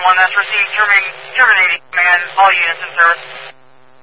that's received terminating command, all units in service.